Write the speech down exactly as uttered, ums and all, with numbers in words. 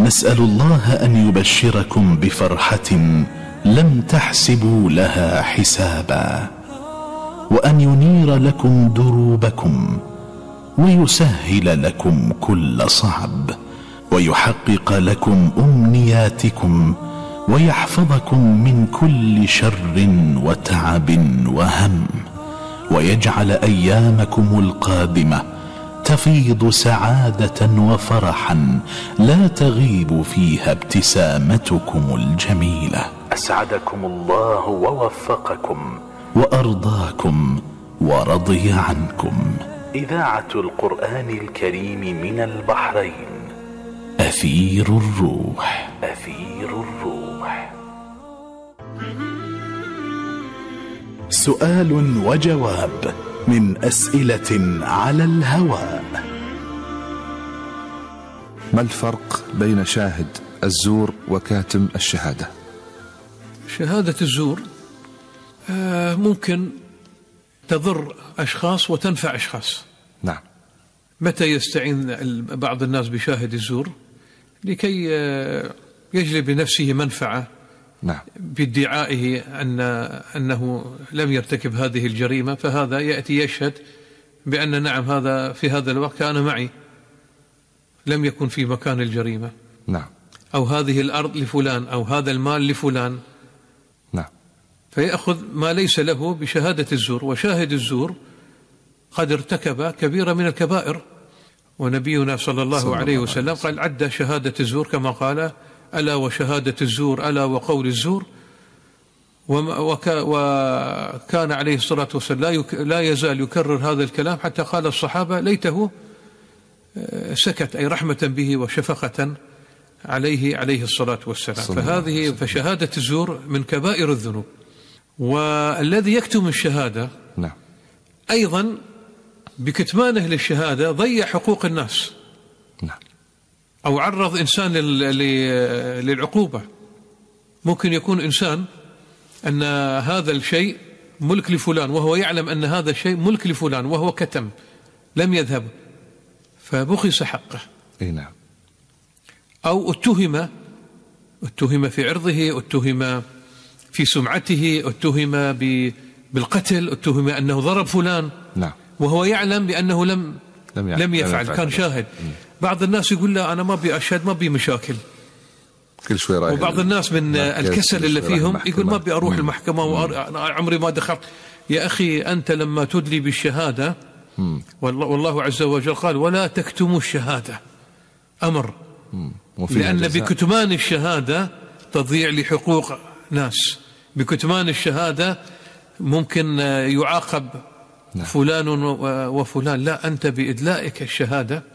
نسأل الله أن يبشركم بفرحة لم تحسبوا لها حسابا، وأن ينير لكم دروبكم، ويسهل لكم كل صعب، ويحقق لكم أمنياتكم، ويحفظكم من كل شر وتعب وهم، ويجعل أيامكم القادمة تفيض سعادة وفرحا لا تغيب فيها ابتسامتكم الجميلة. أسعدكم الله ووفقكم وأرضاكم ورضي عنكم. إذاعة القرآن الكريم من البحرين، أثير الروح. أثير الروح. سؤال وجواب من أسئلة على الهواء. ما الفرق بين شاهد الزور وكاتم الشهادة؟ شهادة الزور ممكن تضر أشخاص وتنفع أشخاص. نعم. متى يستعين بعض الناس بشاهد الزور؟ لكي يجلب لنفسه منفعة. نعم. بادعائه أن أنه لم يرتكب هذه الجريمة، فهذا يأتي يشهد بأن نعم هذا في هذا الوقت كان معي، لم يكن في مكان الجريمة. نعم. أو هذه الأرض لفلان، أو هذا المال لفلان. نعم. فيأخذ ما ليس له بشهادة الزور. وشاهد الزور قد ارتكب كبيرة من الكبائر، ونبينا صلى الله صلى عليه الله وسلم قال عد شهادة الزور كما قال ألا وشهادة الزور ألا وقول الزور. وكان عليه الصلاة والسلام لا يزال يكرر هذا الكلام حتى قال الصحابة ليته سكت، أي رحمة به وشفقة عليه عليه الصلاة والسلام. فهذه فشهادة الزور من كبائر الذنوب. والذي يكتم الشهادة نعم أيضا بكتمانه للشهادة ضيع حقوق الناس. نعم. أو عرض إنسان للعقوبة. ممكن يكون إنسان أن هذا الشيء ملك لفلان، وهو يعلم أن هذا الشيء ملك لفلان وهو كتم لم يذهب، فبخس حقه. أي نعم. أو اتهم اتهم في عرضه، اتهم في سمعته، اتهم بالقتل، اتهم أنه ضرب فلان. نعم. وهو يعلم بأنه لم لم يفعل, لم يفعل. كان شاهد. م. بعض الناس يقول لا أنا ما بي أشهد، ما بي مشاكل كل شوي رايح. وبعض الناس من الكسل اللي فيهم يقول ما بي أروح المحكمة وأنا عمري ما دخلت. يا أخي أنت لما تدلي بالشهادة م. والله, والله عز وجل قال ولا تكتموا الشهادة، أمر. لأن جزاء. بكتمان الشهادة تضيع لحقوق ناس، بكتمان الشهادة ممكن يعاقب نعم. فلان وفلان. لا، أنت بإدلائك الشهادة